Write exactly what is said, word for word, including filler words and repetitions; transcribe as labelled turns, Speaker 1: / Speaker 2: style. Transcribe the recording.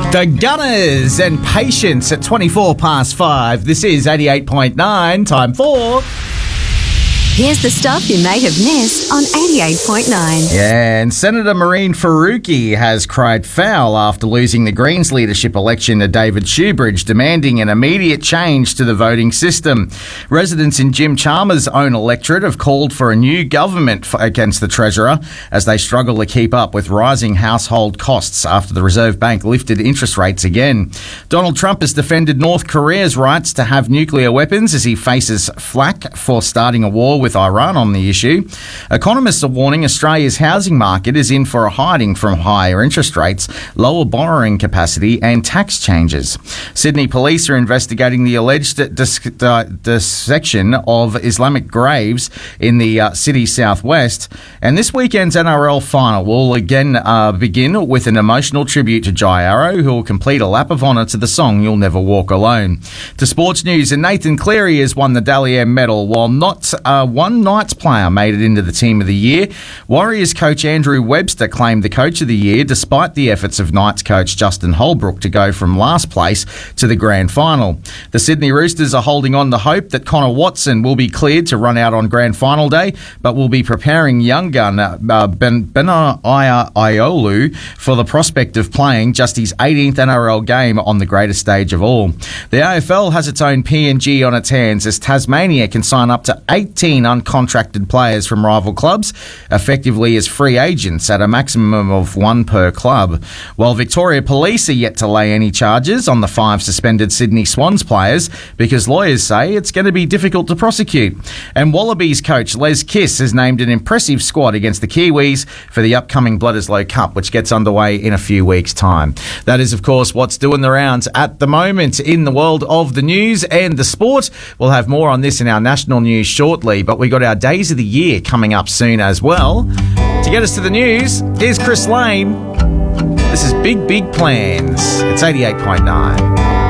Speaker 1: The Gunners and Patience at twenty-four past five. This is eighty-eight point nine, time for...
Speaker 2: Here's the stuff you may have missed on eighty-eight point nine.
Speaker 1: Yeah, and Senator Maureen Faruqi has cried foul after losing the Greens leadership election to David Shoebridge, demanding an immediate change to the voting system. Residents in Jim Chalmers' own electorate have called for a new government f- against the Treasurer as they struggle to keep up with rising household costs after the Reserve Bank lifted interest rates again. Donald Trump has defended North Korea's rights to have nuclear weapons as he faces flack for starting a war with with Iran on the issue. Economists are warning Australia's housing market is in for a hiding from higher interest rates, lower borrowing capacity and tax changes. Sydney police are investigating the alleged dis- uh, dissection of Islamic graves in the uh, city southwest. And this weekend's N R L final will again uh, begin with an emotional tribute to Jai Arrow, who will complete a lap of honour to the song You'll Never Walk Alone. To sports news, and Nathan Cleary has won the Dally M medal, while not uh, one Knights player made it into the team of the year. Warriors coach Andrew Webster claimed the coach of the year despite the efforts of Knights coach Justin Holbrook to go from last place to the grand final. The Sydney Roosters are holding on to hope that Connor Watson will be cleared to run out on grand final day, but will be preparing young gun uh, Ben Bena Iolu for the prospect of playing just his eighteenth N R L game on the greatest stage of all. The A F L has its own P N G on its hands as Tasmania can sign up to eighteen uncontracted players from rival clubs, effectively as free agents at a maximum of one per club. While Victoria Police are yet to lay any charges on the five suspended Sydney Swans players because lawyers say it's going to be difficult to prosecute. And Wallabies coach Les Kiss has named an impressive squad against the Kiwis for the upcoming Bledisloe Cup, which gets underway in a few weeks' time. That is, of course, what's doing the rounds at the moment in the world of the news and the sport. We'll have more on this in our national news shortly, but we got our days of the year coming up soon as well. To get us to the news, here's Chris Lane. This is Big Big Plans. It's eighty-eight point nine.